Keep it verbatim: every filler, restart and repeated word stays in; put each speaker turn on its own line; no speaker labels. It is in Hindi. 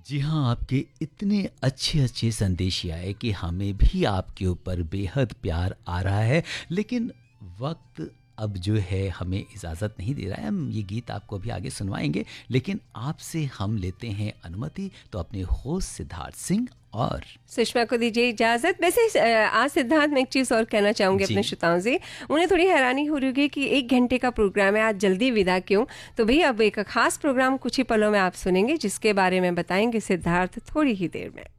जी हाँ, आपके इतने अच्छे अच्छे संदेश आए कि हमें भी आपके ऊपर बेहद प्यार आ रहा है। लेकिन वक्त अब जो है हमें इजाज़त नहीं दे रहा है। हम ये गीत आपको अभी आगे सुनवाएंगे, लेकिन आपसे हम लेते हैं अनुमति। तो अपने होस्ट सिद्धार्थ सिंह और
सुषमा को दीजिए इजाजत। वैसे अ, आज सिद्धार्थ मैं एक चीज और कहना चाहूंगी
जी।
अपने श्रोताओं से। उन्हें थोड़ी हैरानी हो रही होगी कि एक घंटे का प्रोग्राम है, आज जल्दी विदा क्यों। तो भैया अब एक खास प्रोग्राम कुछ ही पलों में आप सुनेंगे, जिसके बारे में बताएंगे सिद्धार्थ थोड़ी ही देर में।